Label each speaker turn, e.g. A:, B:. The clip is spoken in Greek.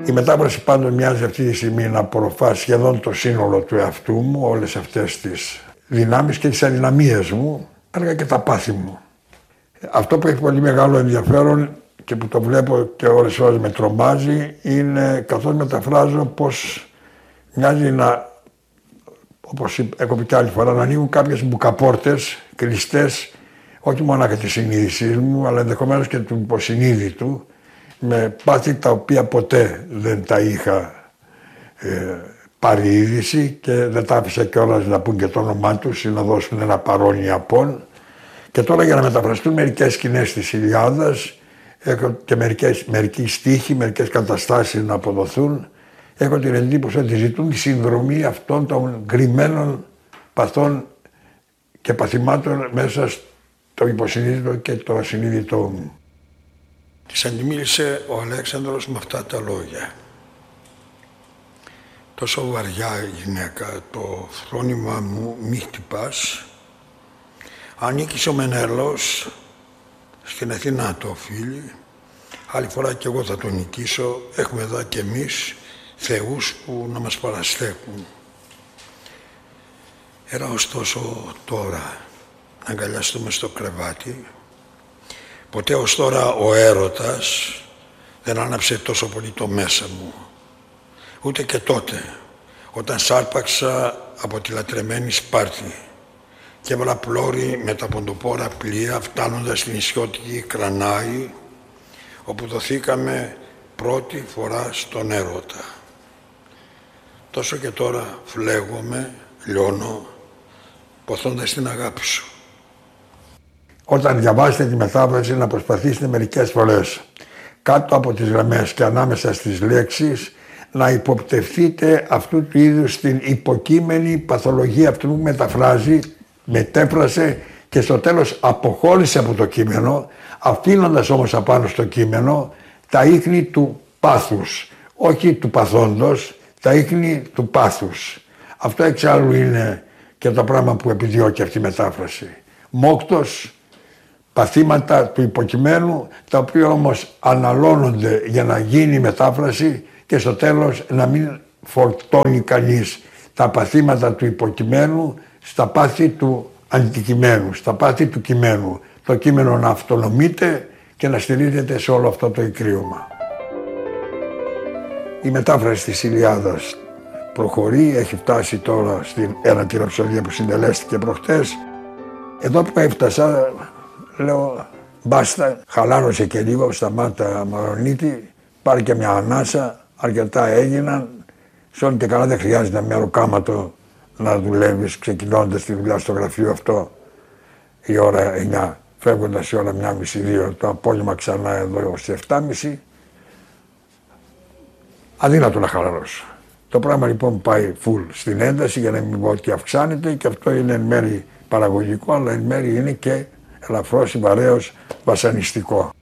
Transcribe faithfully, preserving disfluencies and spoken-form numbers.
A: Η μετάφραση πάντως μοιάζει αυτή τη στιγμή να απορροφά σχεδόν το σύνολο του εαυτού μου, όλες αυτές τις δυνάμεις και τις αδυναμίες μου, έργα και τα πάθη μου. Αυτό που έχει πολύ μεγάλο ενδιαφέρον και που το βλέπω και ώρες ώρες με τρομάζει είναι καθώς μεταφράζω πως μοιάζει να, όπως έχω πει και άλλη φορά, να ανοίγουν κάποιες μπουκαπόρτες κλειστές, όχι μόνο και της συνείδησής μου, αλλά ενδεχομένως και του υποσυνείδητου, με πάθη τα οποία ποτέ δεν τα είχα ε, πάρει είδηση και δεν τα άφησα κιόλας να πούν και το όνομά τους ή να δώσουν ένα παρόν απόν. Και τώρα για να μεταφραστούν μερικές σκηνές της Ιλιάδας, έχω και μερικές, μερικοί στίχοι, μερικές καταστάσεις να αποδοθούν, έχω την εντύπωση ότι ζητούν τη συνδρομή αυτών των γκριμμένων παθών και παθημάτων μέσα στο υποσυνείδητο και το ασυνείδητό μου. Της αντιμίλησε ο Αλέξανδρος με αυτά τα λόγια. Τόσο βαριά γυναίκα, το φρόνημα μου μη χτυπάς. Ανήκεις ο Μενέλαος, στην Αθηνά το οφείλει. Άλλη φορά κι εγώ θα τον νικήσω. Έχουμε εδώ κι εμείς θεούς που να μας παραστέκουν. Era ωστόσο τώρα να αγκαλιαστούμε στο κρεβάτι. Ποτέ ως τώρα ο έρωτας δεν άναψε τόσο πολύ το μέσα μου. Ούτε και τότε, όταν σάρπαξα από τη λατρεμένη Σπάρτη και έβαλα πλώρη με τα ποντοπόρα πλοία φτάνοντας στην νησιώτικη Κρανάη, όπου δοθήκαμε πρώτη φορά στον έρωτα. Τόσο και τώρα φλέγομαι, λιώνω, ποθώντας την αγάπη σου. Όταν διαβάσετε τη μετάφραση να προσπαθήσετε μερικές φορές κάτω από τις γραμμές και ανάμεσα στις λέξεις να υποπτευθείτε αυτού του είδους την υποκείμενη παθολογία αυτού που μεταφράζει, μετέφρασε και στο τέλος αποχώρησε από το κείμενο, αφήνοντας όμως απάνω στο κείμενο τα ίχνη του πάθους, όχι του παθόντος, τα ίχνη του πάθους. Αυτό εξάλλου είναι και το πράγμα που επιδιώκει αυτή η μετάφραση. Μόκτος, παθήματα του υποκειμένου, τα οποία όμως αναλώνονται για να γίνει η μετάφραση και στο τέλος να μην φορτώνει κανείς τα παθήματα του υποκειμένου στα πάθη του αντικειμένου, στα πάθη του κειμένου. Το κείμενο να αυτονομείται και να στηρίζεται σε όλο αυτό το ικρίωμα. Η μετάφραση της Ιλιάδας προχωρεί, έχει φτάσει τώρα στην ένατη ραψοδία που συντελέστηκε προχτές. Εδώ που έφτασα, λέω μπάστα, χαλάρωσε και λίγο, σταμάτα Μαρονίτη, πάρε και μια ανάσα, αρκετά έγιναν. Σώνει και καλά δεν χρειάζεται με ροκάματο να δουλεύεις ξεκινώντας τη δουλειά στο γραφείο αυτό η ώρα εννιά, φεύγοντας η ώρα μια και μισή δύο, το απόγευμα ξανά εδώ στις επτά και μισή. Αδύνατο να χαλαρώσω. Το πράγμα λοιπόν πάει full στην ένταση για να μην πω ότι αυξάνεται και αυτό είναι εν μέρει παραγωγικό, αλλά εν μέρει είναι και ελαφρώς ή βαρέως βασανιστικό.